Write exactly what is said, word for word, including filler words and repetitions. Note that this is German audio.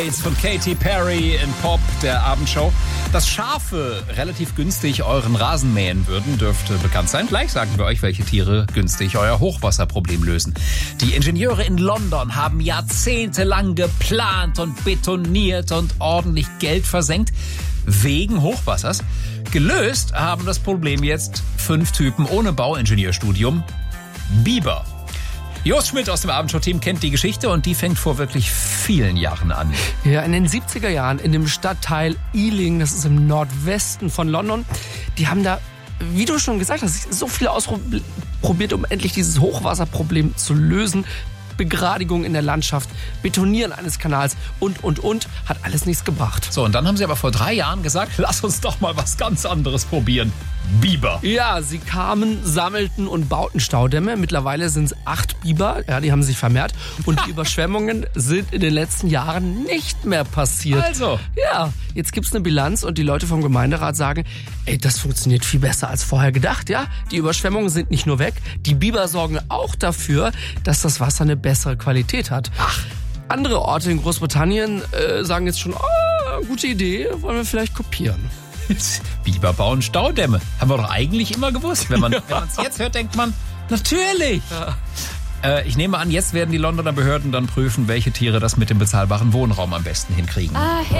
Von Katy Perry in Pop, der Abendshow. Dass Schafe relativ günstig euren Rasen mähen würden, dürfte bekannt sein. Gleich sagen wir euch, welche Tiere günstig euer Hochwasserproblem lösen. Die Ingenieure in London haben jahrzehntelang geplant und betoniert und ordentlich Geld versenkt wegen Hochwassers. Gelöst haben das Problem jetzt fünf Typen ohne Bauingenieurstudium. Biber. Jost Schmidt aus dem Abendshow-Team kennt die Geschichte und die fängt vor wirklich vielen Jahren an. Ja, in den siebziger Jahren in dem Stadtteil Ealing, das ist im Nordwesten von London, die haben da, wie du schon gesagt hast, so viel ausprobiert, um endlich dieses Hochwasserproblem zu lösen. Begradigung in der Landschaft, Betonieren eines Kanals und, und, und, hat alles nichts gebracht. So, und dann haben sie aber vor drei Jahren gesagt, lass uns doch mal was ganz anderes probieren. Biber. Ja, sie kamen, sammelten und bauten Staudämme. Mittlerweile sind es acht Biber, ja, die haben sich vermehrt. Und die Überschwemmungen sind in den letzten Jahren nicht mehr passiert. Also? Ja, jetzt gibt's eine Bilanz und die Leute vom Gemeinderat sagen, ey, das funktioniert viel besser als vorher gedacht, ja. Die Überschwemmungen sind nicht nur weg, die Biber sorgen auch dafür, dass das Wasser eine bessere Qualität hat. Ach. Andere Orte in Großbritannien äh, sagen jetzt schon, oh, gute Idee, wollen wir vielleicht kopieren. Biber bauen Staudämme. Haben wir doch eigentlich immer gewusst. Wenn man es jetzt hört, denkt man, natürlich. Ja. Äh, ich nehme an, jetzt werden die Londoner Behörden dann prüfen, welche Tiere das mit dem bezahlbaren Wohnraum am besten hinkriegen. Ah, hey.